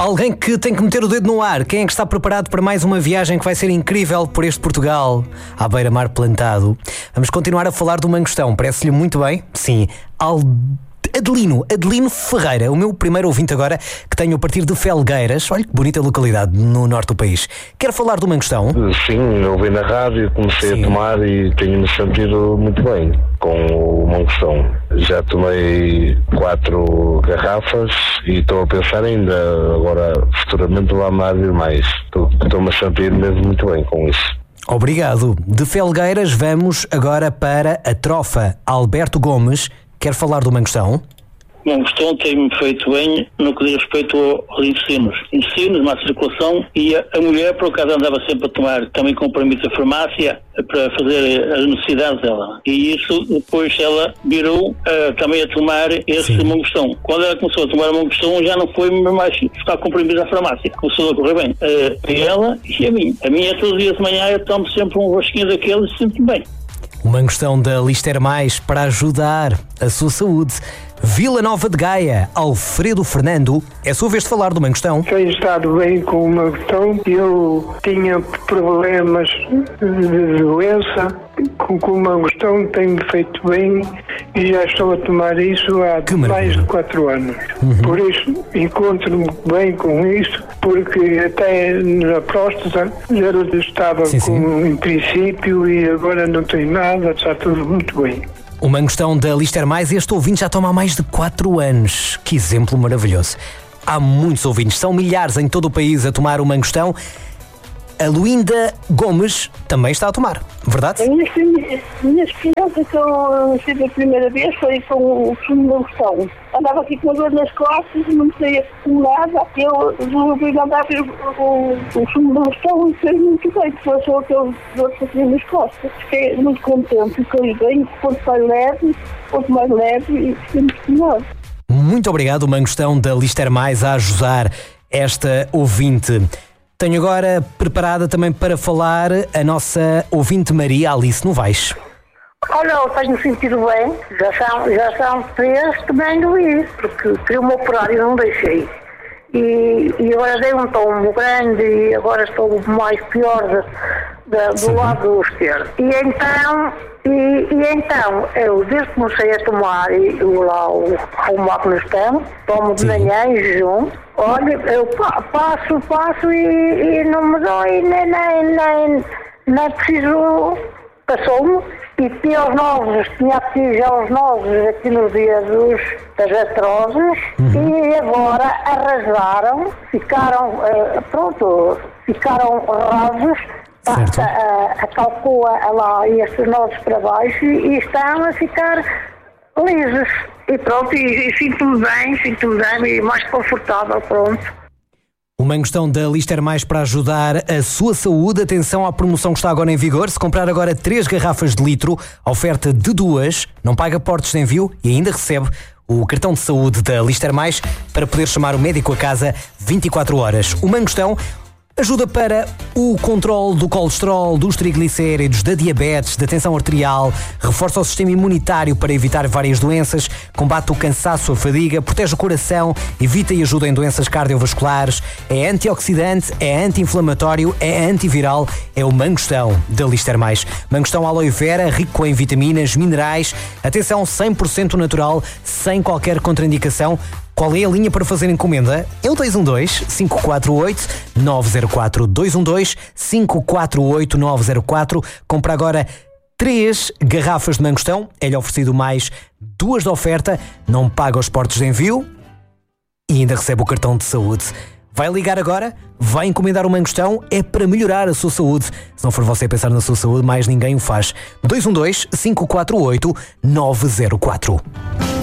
Alguém que tem que meter o dedo no ar. Quem é que está preparado para mais uma viagem que vai ser incrível por este Portugal, à beira-mar plantado? Vamos continuar a falar do mangostão. Parece-lhe muito bem? Sim. Adelino Ferreira, o meu primeiro ouvinte agora, que tenho a partir de Felgueiras. Olha que bonita localidade no norte do país. Quer falar do mangostão? Sim, ouvi na rádio, comecei a tomar e tenho-me sentido muito bem com o mangostão. Já tomei 4 garrafas e estou a pensar ainda, agora futuramente lá-me a vir mais. Estou-me a sentir mesmo muito bem com isso. Obrigado. De Felgueiras vamos agora para a Trofa. Alberto Gomes quer falar do mangostão? O mangostão tem-me feito bem no que diz respeito aos ensinos, má circulação, e a mulher, por acaso, andava sempre a tomar também comprimidos da farmácia para fazer as necessidades dela. E isso, depois ela virou também a tomar esse mangostão. Quando ela começou a tomar o mangostão, já não foi mais buscar comprimidos da farmácia. Começou a correr bem. A ela e a mim. A minha, todos os dias de manhã, eu tomo sempre um rosquinho daqueles e sinto-me bem. O mangostão da Lister Mais para ajudar a sua saúde. Vila Nova de Gaia, Alfredo Fernando, é a sua vez de falar do mangostão. Tenho estado bem com o mangostão. Eu tinha problemas de doença. Com o mangostão tem-me feito bem e já estou a tomar isso há mais de 4 anos. Por isso encontro-me bem com isso, porque até na próstata já estava em princípio e agora não tenho nada, está tudo muito bem. O mangostão da Lister Mais, este ouvinte já toma há mais de 4 anos. Que exemplo maravilhoso. Há muitos ouvintes, são milhares em todo o país a tomar o mangostão. A Luínda Gomes também está a tomar, verdade? A minha experiência que eu tive a primeira vez foi com o sumo de mangostão. Andava aqui com a dor nas costas, não sei acumulada. Eu resolvi andar com o sumo de mangostão e fez muito bem, porque passou aquele dor que tinha nas costas. Fiquei muito contente, fiquei bem, quanto mais leve e fiquei muito melhor. Muito obrigado, o mangostão da Lister Mais, a ajudar esta ouvinte. Tenho agora preparada também para falar a nossa ouvinte Maria Alice Novaes. Olha, eu tenho sentido bem, já são 3 também do isso, porque queria-me operar e não deixei. E agora dei um tombo grande e agora estou mais pior do lado esquerdo. E então, eu desde que comecei a tomar o mangostão, tomo de manhã em jejum. Olha, eu passo e não me dói, nem preciso, passou-me. E tinha aqui já os nozes aqui nos dedos das artroses e agora arrasaram, ficaram rasos, acalcou lá estes nozes para baixo e estão a ficar lisos. E pronto, e sinto-me bem e mais confortável, pronto. O mangostão da Lister Mais para ajudar a sua saúde. Atenção à promoção que está agora em vigor. Se comprar agora 3 garrafas de litro, a oferta de 2, não paga portos de envio e ainda recebe o cartão de saúde da Lister Mais para poder chamar o médico a casa 24 horas. O mangostão ajuda para o controle do colesterol, dos triglicéridos, da diabetes, da tensão arterial, reforça o sistema imunitário para evitar várias doenças, combate o cansaço, a fadiga, protege o coração, evita e ajuda em doenças cardiovasculares, é antioxidante, é anti-inflamatório, é antiviral, é o mangostão da Lister Mais. Mangostão aloe vera, rico em vitaminas, minerais, atenção 100% natural, sem qualquer contraindicação. Qual é a linha para fazer encomenda? É o 212-548-904. 212-548-904. Compra agora 3 garrafas de mangostão. É-lhe oferecido mais 2 de oferta. Não paga os portos de envio e ainda recebe o cartão de saúde. Vai ligar agora, vai encomendar o mangostão, é para melhorar a sua saúde. Se não for você a pensar na sua saúde, mais ninguém o faz. 212-548-904.